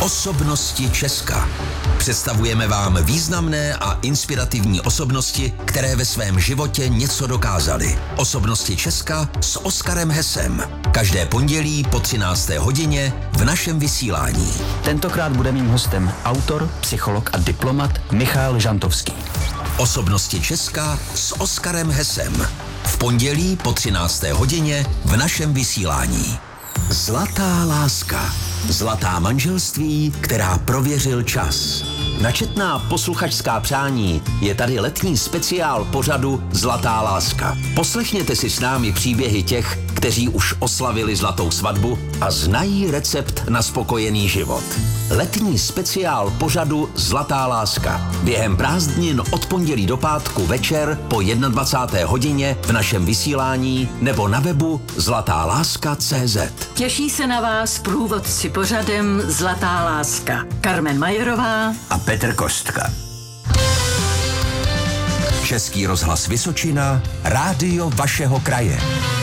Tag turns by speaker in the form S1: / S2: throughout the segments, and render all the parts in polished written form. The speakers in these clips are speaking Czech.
S1: Osobnosti Česka. Představujeme vám významné a inspirativní osobnosti, které ve svém životě něco dokázaly. Osobnosti Česka s Oskarem Hesem. Každé pondělí po 13. hodině v našem vysílání.
S2: Tentokrát bude mým hostem autor, psycholog a diplomat Michal Žantovský.
S1: Osobnosti Česka s Oskarem Hesem. V pondělí po 13. hodině v našem vysílání. Zlatá láska. Zlatá manželství, která prověřil čas. Na četná posluchačská přání je tady letní speciál pořadu Zlatá láska. Poslechněte si s námi příběhy těch, kteří už oslavili zlatou svatbu a znají recept na spokojený život. Letní speciál pořadu Zlatá láska. Během prázdnin od pondělí do pátku večer po 21. hodině v našem vysílání nebo na webu zlatáláska.cz.
S3: Těší se na vás průvodci pořadem Zlatá láska. Carmen Majerová
S1: a Petr Kostka. Český rozhlas Vysočina, rádio vašeho kraje.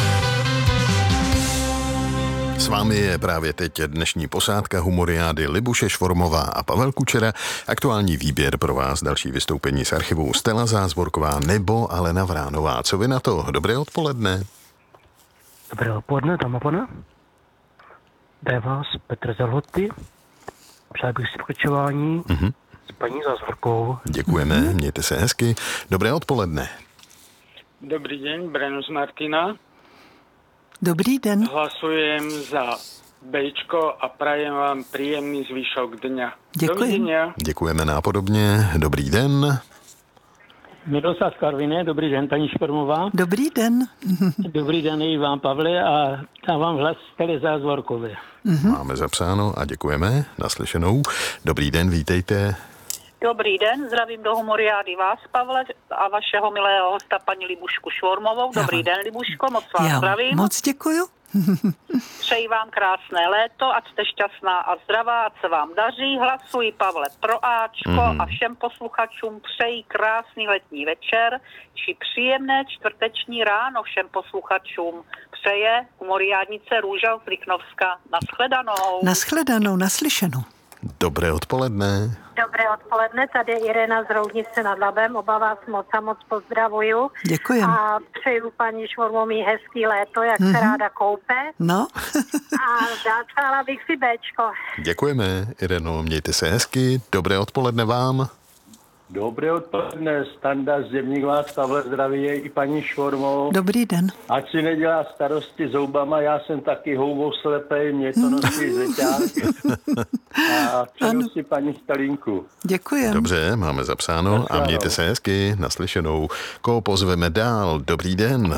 S4: S vámi je právě teď dnešní posádka Humoriády Libuše Švormová a Pavel Kučera. Aktuální výběr pro vás, další vystoupení z archivu Stella Zázvorková nebo Alena Vránová. Co vy na to? Dobré odpoledne.
S5: Dobré odpoledne, dámy a pánové. Jde vás Petr Zalhoty. Přál bych si pokračování s paní Zázvorkovou.
S4: Děkujeme, mějte se hezky. Dobré odpoledne.
S6: Dobrý den, Breno z Martina.
S7: Dobrý den.
S6: Hlasujem za Bčko a prajem vám příjemný zvyšok dňa.
S7: Děkuji.
S4: Děkujeme nápodobně. Dobrý den.
S5: Miroslav Karviné, dobrý den, paní Špormová.
S7: Dobrý den.
S5: Dobrý den i vám, Pavle, a dávám hlas Stelle Zázvorkové.
S4: Máme zapsáno a děkujeme. Naslyšenou. Dobrý den, vítejte.
S8: Dobrý den, zdravím do Humoriády vás, Pavle, a vašeho milého hosta, paní Libušku Švormovou. Dobrý den, Libuško, moc vás zdravím.
S7: Moc děkuju.
S8: Přeji vám krásné léto, ať jste šťastná a zdravá, ať se vám daří. Hlasuji, Pavle, pro Ačko a všem posluchačům přeji krásný letní večer, či příjemné čtvrteční ráno všem posluchačům. Přeje humoriádnice Růža z Liknovska. Naschledanou.
S7: Naschledanou, naslyšenou.
S4: Dobré odpoledne.
S9: Dobré odpoledne, tady je Irena z Roudnice nad Labem, oba vás moc pozdravuju.
S7: Děkujem.
S9: A přeju paní Švormový hezký léto, jak se ráda koupe.
S7: No.
S9: A přála bych si Bčko.
S4: Děkujeme, Ireno, mějte se hezky. Dobré odpoledne vám.
S10: Dobré odpoledne, Standa z Zemních vás, Pavle, zdraví i paní Švormovou.
S7: Dobrý den.
S10: Ať si nedělá starosti zoubama, já jsem taky houbou slepej, mě to nosí zeťák. A přeju si paní Stalinku.
S7: Děkujem.
S4: Dobře, máme zapsáno a mějte se hezky, naslyšenou. Koho pozveme dál? Dobrý den.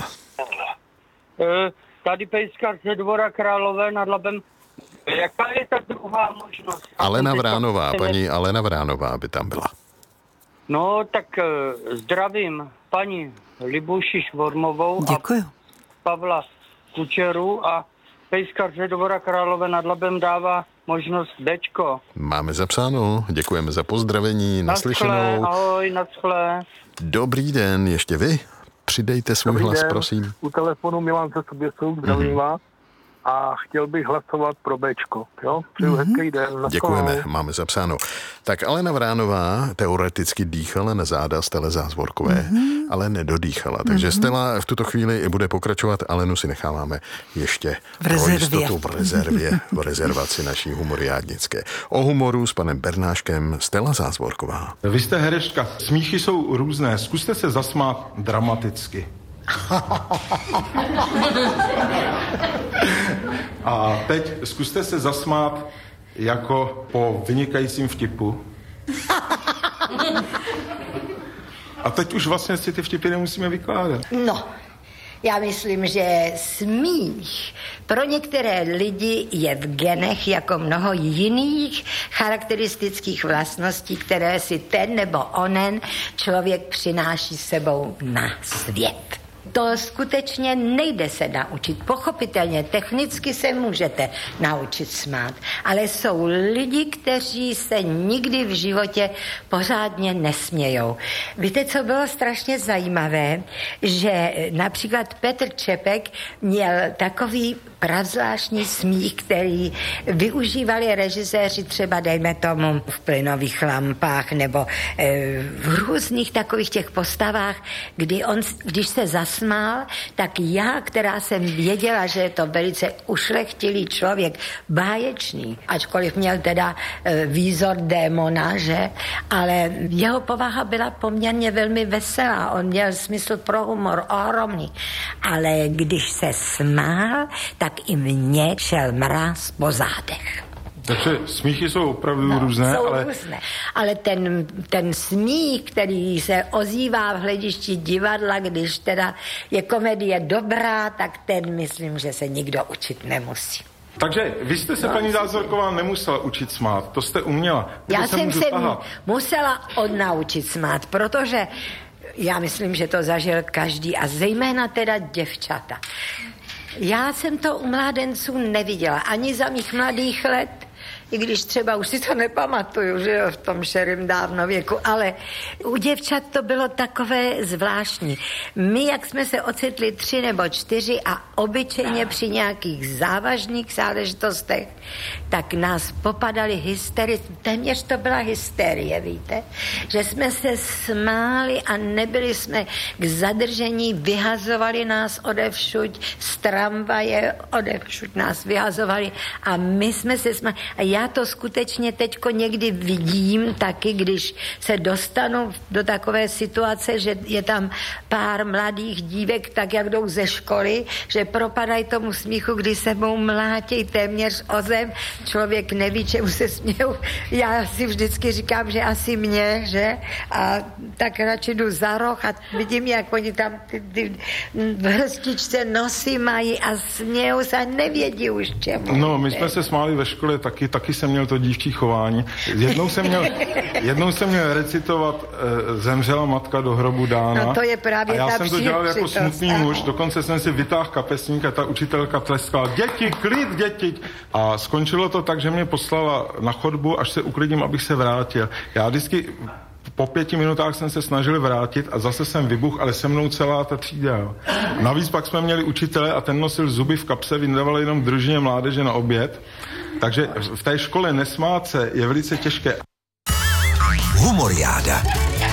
S6: Tady pejskař ze Dvora Králové nad Labem. Jaká je ta druhá možnost?
S4: Alena Vránová, paní Alena Vránová by tam byla.
S6: No, tak zdravím paní Libuši Švormovou.
S7: Děkuju.
S6: A Pavla Kučeru a pejskař ze Dvora Králové nad Labem dává možnost Bčko.
S4: Máme zapsáno, děkujeme za pozdravení, naslyšenou.
S6: Naschle, ahoj, naschle.
S4: Dobrý den, ještě vy? Přidejte svůj hlas, prosím.
S10: U telefonu Milan ze Soběsou, zdravím vás. A chtěl bych hlasovat pro Bčko. Jo? Přeju hezký den.
S4: Děkujeme, máme zapsáno. Tak Alena Vránová teoreticky dýchala na záda Stelle Zázvorkové, ale nedodýchala. Takže Stella v tuto chvíli bude pokračovat. Alenu si necháváme ještě pro jistotu v rezervě, v rezervaci naší humoriádnické. O humoru s panem Bernáškem Stella Zázvorková.
S11: Vy jste herečka. Smíchy jsou různé. Zkuste se zasmát dramaticky. A teď zkuste se zasmát jako po vynikajícím vtipu. A teď už vlastně si ty vtipy nemusíme vykládat.
S12: No, já myslím, že smích pro některé lidi je v genech jako mnoho jiných charakteristických vlastností, které si ten nebo onen člověk přináší sebou na svět. To skutečně nejde se naučit. Pochopitelně, technicky se můžete naučit smát, ale jsou lidi, kteří se nikdy v životě pořádně nesmějou. Víte, co bylo strašně zajímavé, že například Petr Čepek měl takový pravzvláštní smích, který využívali režiséři třeba, dejme tomu, v Plynových lampách nebo v různých takových těch postavách, kdy on, když se zasmál, tak já, která jsem věděla, že je to velice ušlechtilý člověk, báječný, ačkoliv měl teda výzor démona, že? Ale jeho povaha byla poměrně velmi veselá, on měl smysl pro humor ohromný, ale když se smál, tak i mně šel mráz po zádech.
S11: Takže smíchy jsou opravdu různé,
S12: ale ten smích, který se ozývá v hledišti divadla, když teda je komedie dobrá, tak ten myslím, že se nikdo učit nemusí.
S11: Takže vy jste se, paní Zázvorková, nemusela učit smát, to jste uměla.
S12: Já jsem se musela odnaučit smát, protože já myslím, že to zažil každý a zejména teda děvčata. Já jsem to u mládenců neviděla, ani za mých mladých let, i když třeba už si to nepamatuju, že jo, v tom šerým dávno věku, ale u děvčat to bylo takové zvláštní. My, jak jsme se ocitli 3 nebo 4 a obyčejně při nějakých závažných záležitostech, tak nás popadaly hysterie, téměř to byla hysterie, víte, že jsme se smáli a nebyli jsme k zadržení, vyhazovali nás odevšuť, z tramvaje odevšuť nás vyhazovali a my jsme se smáli. A já to skutečně teďko někdy vidím taky, když se dostanu do takové situace, že je tam pár mladých dívek, tak jak jdou ze školy, že propadají tomu smíchu, kdy sebou mlátěj téměř o zem. Člověk neví, čemu se smějou. Já si vždycky říkám, že asi mě, že? A tak radši jdu za roh a vidím, jak oni tam ty vrstičce nosy mají a smějou se a nevědí už čemu.
S11: No, my jsme se smáli ve škole taky jsem měl to dívčí chování. Jednou jsem měl recitovat Zemřela matka do hrobu dána.
S12: No to je právě
S11: a já jsem to dělal jako smutný muž, dokonce jsem si vytáhl kapesník a ta učitelka tleskala: děti, klid, děti. A skončilo to tak, že mě poslala na chodbu, až se uklidím, abych se vrátil. Já vždycky po 5 minutách jsem se snažil vrátit a zase jsem vybuch, ale se mnou celá ta třída. Jo. Navíc pak jsme měli učitele a ten nosil zuby v kapse, vydával jenom družině mládeže na oběd. Takže v té škole nesmát se je velice těžké.
S1: Humoriáda.